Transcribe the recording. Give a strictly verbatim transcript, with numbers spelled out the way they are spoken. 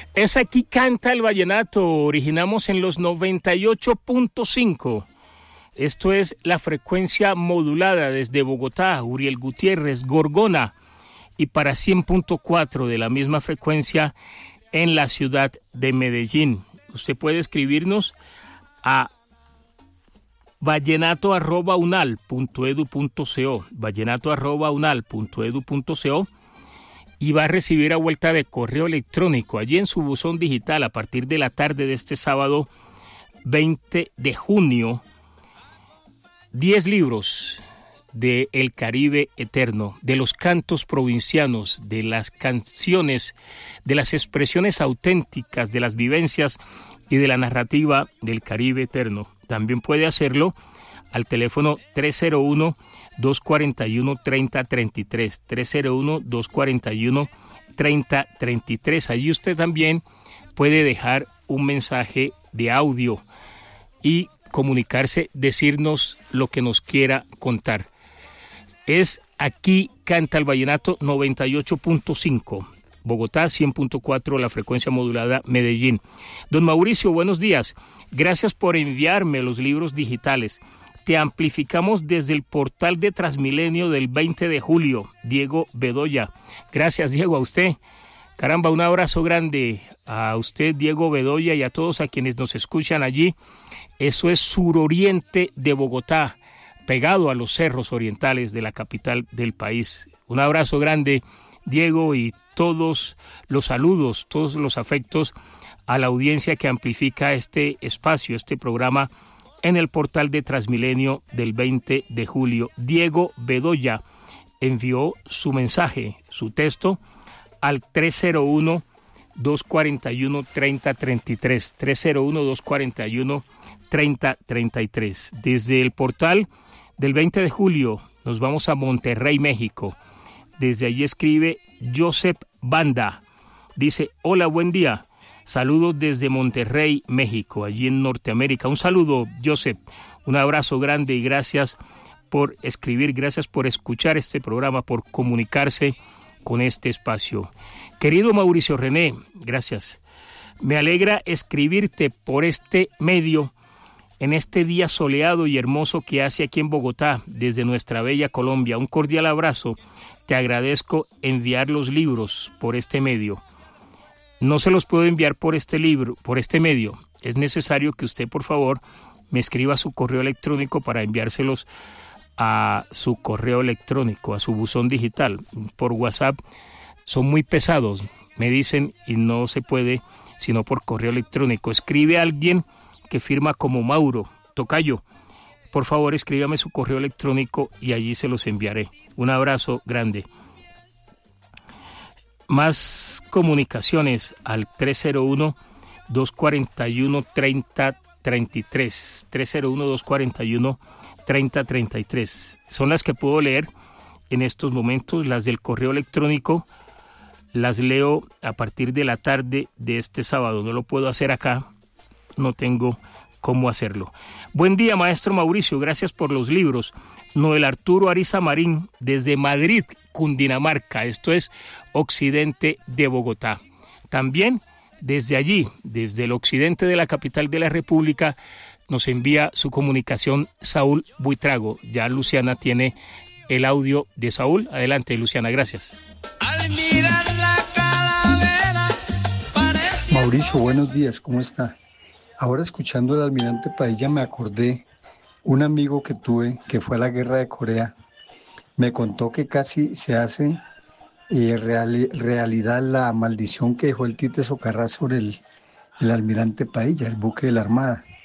Es Aquí Canta el Vallenato. Originamos en los noventa y ocho punto cinco. Esto es la frecuencia modulada desde Bogotá, Uriel Gutiérrez, Gorgona, y para cien punto cuatro de la misma frecuencia en la ciudad de Medellín. Usted puede escribirnos a vallenato arroba unal punto edu punto co, vallenato arroba unal punto edu punto co, y va a recibir a vuelta de correo electrónico allí en su buzón digital a partir de la tarde de este sábado veinte de junio diez libros de El Caribe Eterno, de los cantos provincianos, de las canciones, de las expresiones auténticas, de las vivencias y de la narrativa del Caribe Eterno. También puede hacerlo al teléfono tres cero uno, dos cuatro uno, tres cero tres tres, tres cero uno, dos cuatro uno, tres cero tres tres. Allí usted también puede dejar un mensaje de audio y comunicarse, decirnos lo que nos quiera contar. Es Aquí Canta el Vallenato, noventa y ocho punto cinco. Bogotá, cien punto cuatro, la frecuencia modulada, Medellín. Don Mauricio, buenos días. Gracias por enviarme los libros digitales. Te amplificamos desde el portal de Transmilenio del veinte de julio. Diego Bedoya. Gracias, Diego, a usted. Caramba, un abrazo grande a usted, Diego Bedoya, y a todos a quienes nos escuchan allí. Eso es suroriente de Bogotá, pegado a los cerros orientales de la capital del país. Un abrazo grande, Diego, y todos los saludos, todos los afectos a la audiencia que amplifica este espacio, este programa en el portal de Transmilenio del veinte de julio. Diego Bedoya envió su mensaje, su texto, al tres cero uno, dos cuatro uno, tres cero tres tres, tres cero uno, dos cuatro uno, tres cero tres tres. Desde el portal del veinte de julio nos vamos a Monterrey, México. Desde allí escribe Joseph Banda. Dice: hola, buen día. Saludos desde Monterrey, México, allí en Norteamérica. Un saludo, Joseph. Un abrazo grande y gracias por escribir, gracias por escuchar este programa, por comunicarse con este espacio. Querido Mauricio René, gracias. Me alegra escribirte por este medio en este día soleado y hermoso que hace aquí en Bogotá, desde nuestra bella Colombia. Un cordial abrazo. Te agradezco enviar los libros por este medio. No se los puedo enviar por este libro, por este medio. Es necesario que usted, por favor, me escriba su correo electrónico para enviárselos a su correo electrónico, a su buzón digital. Por WhatsApp son muy pesados, me dicen, y no se puede sino por correo electrónico. Escribe a alguien que firma como Mauro Tocayo. Por favor, escríbame su correo electrónico y allí se los enviaré. Un abrazo grande. Más comunicaciones al tres cero uno, dos cuatro uno, tres cero tres tres, tres cero uno, dos cuatro uno, tres cero tres tres. Son las que puedo leer en estos momentos. Las del correo electrónico las leo a partir de la tarde de este sábado. No lo puedo hacer acá, no tengo cómo hacerlo. Buen día, maestro Mauricio, gracias por los libros. Noel Arturo Ariza Marín, desde Madrid, Cundinamarca, esto es occidente de Bogotá. También desde allí, desde el occidente de la capital de la República, nos envía su comunicación Saúl Buitrago. Ya Luciana tiene el audio de Saúl. Adelante, Luciana, gracias. Al mirar la calavera, parece... Mauricio, buenos días, ¿cómo está? Ahora, escuchando al almirante Padilla, me acordé un amigo que tuve que fue a la guerra de Corea. Me contó que casi se hace eh, real, realidad la maldición que dejó el Tite Socarrás sobre el, el almirante Padilla, el buque de la Armada.